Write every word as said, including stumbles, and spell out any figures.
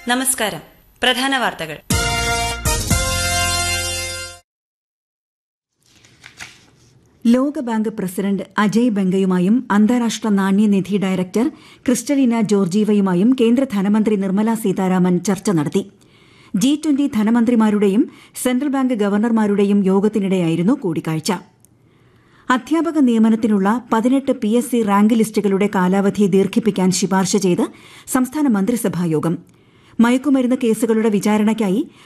നമസ്കാരം. പ്രധാന വാർത്തകൾ. ലോകബാങ്ക് പ്രസിഡന്റ് അജയ് ബംഗയുമായും അന്താരാഷ്ട്ര നാണ്യനിധി ഡയറക്ടർ ക്രിസ്റ്റലിന ജോർജീവയുമായും കേന്ദ്ര ധനമന്ത്രി നിർമ്മല സീതാരാമൻ ചർച്ച നടത്തി. ജി ട്വന്റി ധനമന്ത്രിമാരുടെയും സെൻട്രൽ ബാങ്ക് ഗവർണർമാരുടെയും യോഗത്തിനിടെയായിരുന്നു കൂടിക്കാഴ്ച. അധ്യാപക നിയമനത്തിനുള്ള പതിനെട്ട് പി എസ് സി റാങ്ക് ലിസ്റ്റുകളുടെ കാലാവധി ദീർഘിപ്പിക്കാൻ ശുപാർശ ചെയ്ത് സംസ്ഥാന മന്ത്രിസഭായോഗം. മയക്കുമരുന്ന് കേസുകളുടെ വിചാരണയ്ക്കായി